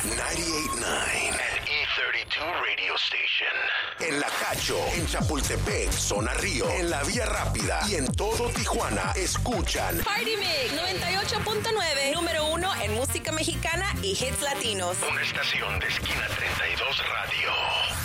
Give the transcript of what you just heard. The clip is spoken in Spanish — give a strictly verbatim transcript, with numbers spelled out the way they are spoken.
noventa y ocho punto nueve. An E treinta y dos Radio Station. En La Cacho, en Chapultepec, Zona Río, en La Vía Rápida y en todo Tijuana, escuchan Party Mix noventa y ocho punto nueve, número uno en música mexicana y hits latinos. Una estación de Esquina treinta y dos Radio.